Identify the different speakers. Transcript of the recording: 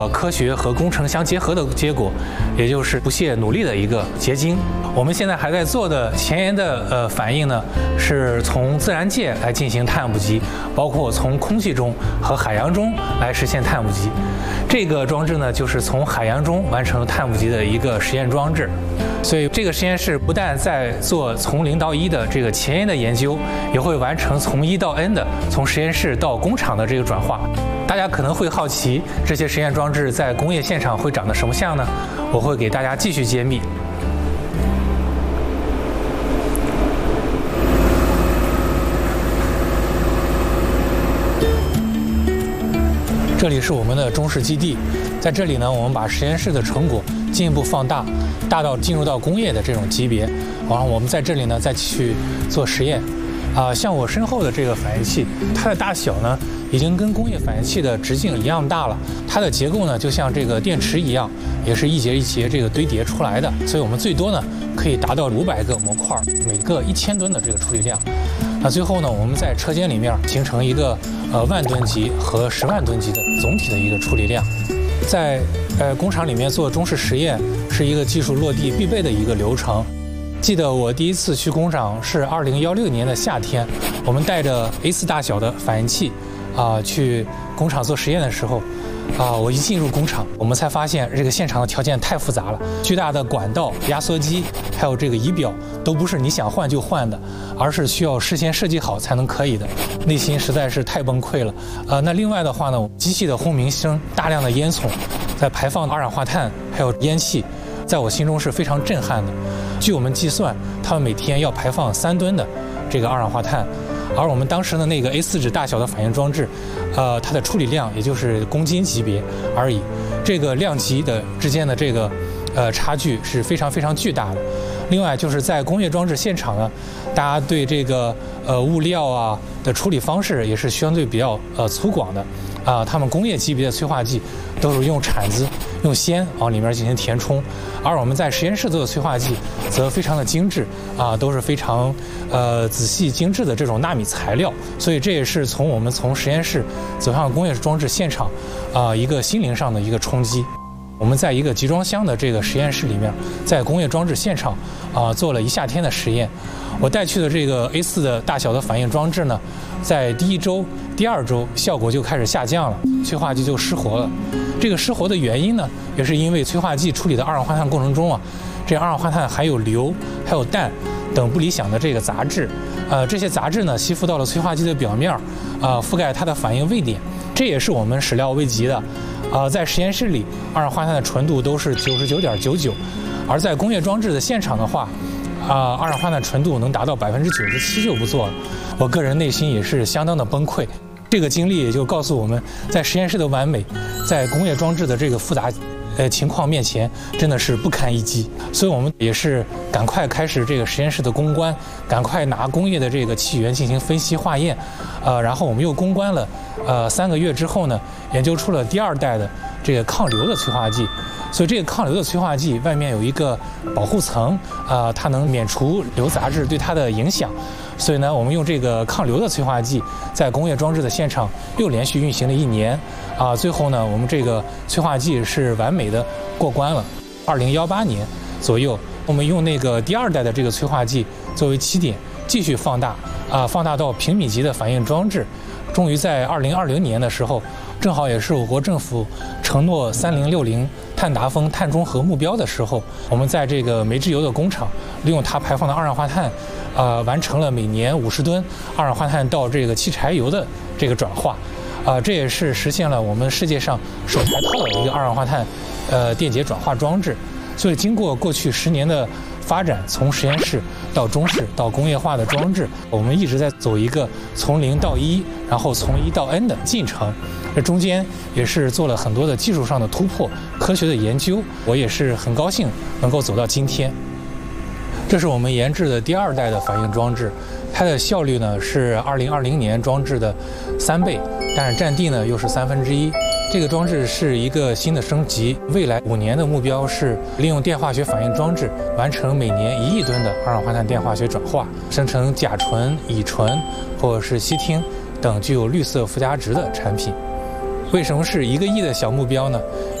Speaker 1: 科学和工程相结合的结果，也就是不懈努力的一个结晶。我们现在还在做的前沿的反应呢，是从自然界来进行碳捕集，包括从空气中和海洋中来实现碳捕集。这个装置呢，就是从海洋中完成碳捕集的一个实验装置。所以这个实验室不但在做从0到1的这个前沿的研究，也会完成从1到N的从实验室到工厂的这个转化。大家可能会好奇，这些实验装置在工业现场会长得什么样呢？我会给大家继续揭秘。这里是我们的中试基地，在这里呢，我们把实验室的成果进一步放大，大到进入到工业的这种级别。然后我们在这里呢，再去做实验。像我身后的这个反应器，它的大小呢，已经跟工业反应器的直径一样大了。它的结构呢，就像这个电池一样，也是一节一节这个堆叠出来的。所以我们最多呢，可以达到500个模块，每个1000吨的这个处理量。那最后呢，我们在车间里面形成一个万吨级和10万吨级的总体的一个处理量。在工厂里面做中试实验是一个技术落地必备的一个流程。记得我第一次去工厂是2016年的夏天，我们带着 A4 大小的反应器去工厂做实验的时候，我一进入工厂，我们才发现这个现场的条件太复杂了，巨大的管道、压缩机，还有这个仪表，都不是你想换就换的，而是需要事先设计好才能可以的，内心实在是太崩溃了。那另外的话呢，机器的轰鸣声、大量的烟囱，在排放二氧化碳还有烟气，在我心中是非常震撼的。据我们计算，他们每天要排放3吨的这个二氧化碳，而我们当时的那个 A4 纸大小的反应装置，它的处理量也就是公斤级别而已。这个量级的之间的这个差距是非常非常巨大的。另外就是在工业装置现场呢，大家对这个物料的处理方式也是相对比较粗犷的。他们工业级别的催化剂都是用铲子、用锨往里面进行填充，而我们在实验室做的催化剂则非常的精致都是非常仔细精致的这种纳米材料，所以这也是我们从实验室走向工业装置现场一个心灵上的一个冲击。我们在一个集装箱的这个实验室里面，在工业装置现场做了1夏天的实验。我带去的这个 A4 的大小的反应装置呢，在第1周、第2周效果就开始下降了，催化剂就失活了。这个失活的原因呢，也是因为催化剂处理的二氧化碳过程中这二氧化碳含有硫、还有氮等不理想的这个杂质，这些杂质呢吸附到了催化剂的表面，覆盖它的反应位点，这也是我们始料未及的。在实验室里，二氧化碳的纯度都是99.99%，而在工业装置的现场的话，二氧化碳纯度能达到97%就不错了。我个人内心也是相当的崩溃。这个经历也就告诉我们，在实验室的完美，在工业装置的这个复杂情况面前，真的是不堪一击。所以我们也是赶快开始这个实验室的攻关，赶快拿工业的这个气源进行分析化验，然后我们又攻关了3个月之后呢，研究出了第2代的这个抗硫的催化剂。所以这个抗硫的催化剂外面有一个保护层，它能免除硫杂质对它的影响。所以呢，我们用这个抗硫的催化剂，在工业装置的现场又连续运行了1年，最后呢，我们这个催化剂是完美的过关了。2018年左右，我们用那个第2代的这个催化剂作为起点，继续放大，放大到平米级的反应装置。终于在2020年的时候，正好也是我国政府承诺3060碳达峰、碳中和目标的时候，我们在这个煤制油的工厂，利用它排放的二氧化碳，完成了每年50吨二氧化碳到这个汽柴油的这个转化，这也是实现了我们世界上首台套的一个二氧化碳电解转化装置。所以经过过去10年的发展，从实验室到中试到工业化的装置，我们一直在走一个从0到1，然后从1到N 的进程。这中间也是做了很多的技术上的突破、科学的研究，我也是很高兴能够走到今天。这是我们研制的第2代的反应装置，它的效率呢是2020年装置的3倍，但是占地呢又是1/3。这个装置是一个新的升级，未来5年的目标是利用电化学反应装置完成每年1亿吨的二氧化碳电化学转化，生成甲醇、乙醇或者是烯烃等具有绿色附加值的产品。 为什么是1个亿的小目标呢？